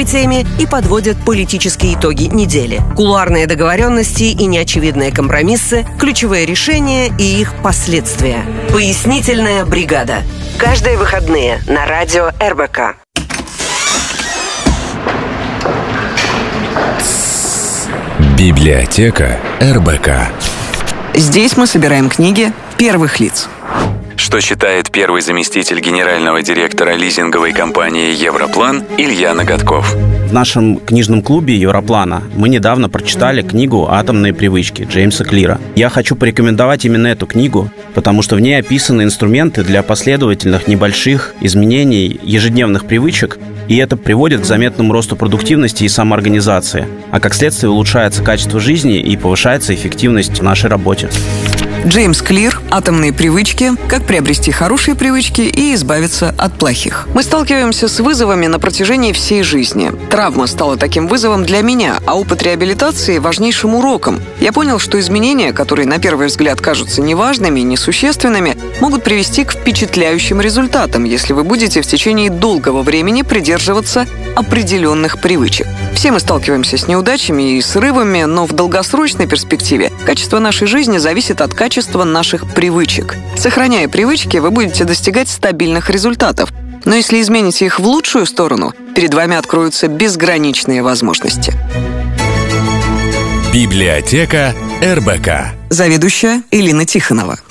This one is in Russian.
событиями и подводят политические итоги недели. Кулуарные договоренности и неочевидные компромиссы, ключевые решения и их последствия. Пояснительная бригада. Каждые выходные на радио РБК. Библиотека РБК. Здесь мы собираем книги первых лиц. Что считает первый заместитель генерального директора лизинговой компании «Европлан» Илья Ноготков. В нашем книжном клубе «Европлана» мы недавно прочитали книгу «Атомные привычки» Джеймса Клира. Я хочу порекомендовать именно эту книгу, потому что в ней описаны инструменты для последовательных небольших изменений ежедневных привычек, и это приводит к заметному росту продуктивности и самоорганизации, а как следствие улучшается качество жизни и повышается эффективность в нашей работе. Джеймс Клир «Атомные привычки. Как приобрести хорошие привычки и избавиться от плохих». Мы сталкиваемся с вызовами на протяжении всей жизни. Травма стала таким вызовом для меня, а опыт реабилитации – важнейшим уроком. Я понял, что изменения, которые на первый взгляд кажутся неважными и несущественными, могут привести к впечатляющим результатам, если вы будете в течение долгого времени придерживаться определенных привычек. Все мы сталкиваемся с неудачами и срывами, но в долгосрочной перспективе качество нашей жизни зависит от качества наших привычек. Сохраняя привычки, вы будете достигать стабильных результатов. Но если измените их в лучшую сторону, перед вами откроются безграничные возможности. Библиотека РБК. Заведующая Элина Тихонова.